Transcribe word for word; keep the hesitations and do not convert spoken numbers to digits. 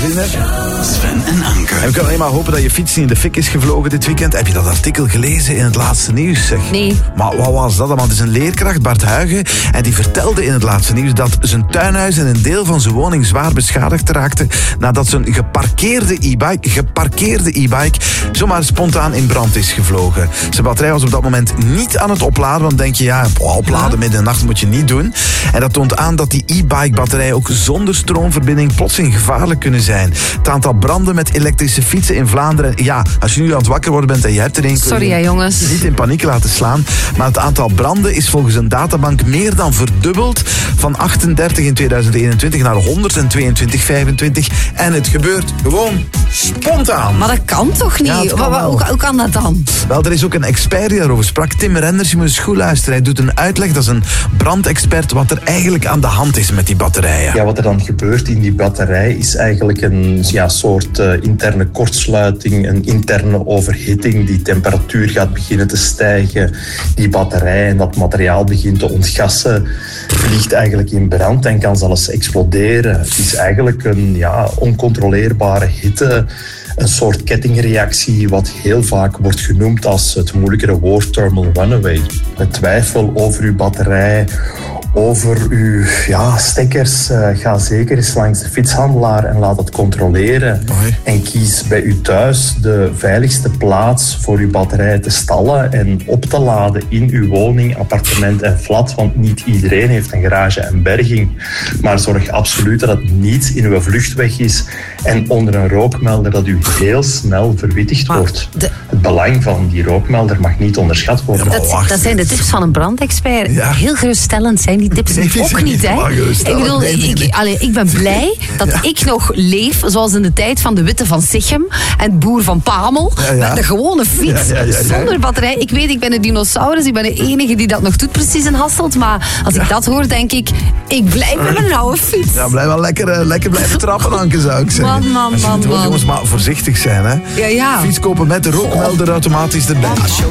Vrienden. Sven en Anke. En we kunnen alleen maar hopen dat je fiets niet in de fik is gevlogen dit weekend. Heb je dat artikel gelezen in het laatste nieuws? Zeg? Nee. Maar wat was dat? Het is een leerkracht, Bart Huigen. En die vertelde in het laatste nieuws dat zijn tuinhuis en een deel van zijn woning zwaar beschadigd raakte nadat zijn geparkeerde e-bike, geparkeerde e-bike zomaar spontaan in brand is gevlogen. Zijn batterij was op dat moment niet aan het opladen, want denk je, ja, opladen midden in de nacht moet je niet doen. En dat toont aan dat die e-bike batterijen ook zonder stroomverbinding plotseling gevaarlijk kunnen zijn. Het aantal branden met elektrische fietsen in Vlaanderen, ja, als je nu aan het wakker worden bent en je hebt er een, Sorry, ja, jongens. Niet in paniek laten slaan. Maar het aantal branden is volgens een databank meer dan verdubbeld. Van achtendertig in tweeduizend eenentwintig naar honderdtweeëntwintig vijfentwintig. En het gebeurt gewoon spontaan. Maar dat kan toch niet? Ja, kan hoe, hoe, hoe kan dat dan? Wel, er is ook een expert die daarover sprak. Tim Renders, je moet eens goed luisteren. Hij doet een uitleg, dat is een brandexpert, wat er eigenlijk aan de hand is met die batterijen. Ja, wat er dan gebeurt in die batterij is eigenlijk een ja, soort uh, interne kortsluiting, een interne overhitting. Die temperatuur gaat beginnen te stijgen. Die batterij en dat materiaal begint te ontgassen. Vliegt eigenlijk in brand en kan zelfs exploderen. Het is eigenlijk een ja, oncontroleerbare hitte. Een soort kettingreactie wat heel vaak wordt genoemd als het moeilijkere woord thermal runaway. Met twijfel over uw batterij, over uw ja, stekkers, uh, ga zeker eens langs de fietshandelaar en laat het controleren. Hoi. En kies bij u thuis de veiligste plaats voor uw batterij te stallen en op te laden in uw woning, appartement en flat. Want niet iedereen heeft een garage en berging. Maar zorg absoluut dat het niet in uw vluchtweg is en onder een rookmelder dat u heel snel verwittigd Maar wordt. de- Het belang van die rookmelder mag niet onderschat worden. Ja, maar Dat, wacht dat zijn de tips van een brandexpert. Ja. Heel geruststellend zijn die tips Nee, die ook zijn niet, niet hè? helemaal Ik geruststellend. bedoel, Nee, nee, ik, nee. allee, ik ben blij dat ik nog leef zoals in de tijd van de Witte van Sichem en Boer van Pamel. Ja, ja. Met de gewone fiets, Ja, ja, ja, ja. zonder batterij. Ik weet, ik ben een dinosaurus, ik ben de enige die dat nog doet precies in Hasselt. Maar als ik dat hoor, denk ik, ik blijf met mijn oude fiets. Ja, blijf wel lekker, uh, lekker blijven trappen, Anke, zou ik zeggen. Man, man, Als je het man, hoort, man. jongens, maar voorzichtig zijn, hè. Ja, ja. Fiets kopen met de rookmelder automatisch erbij.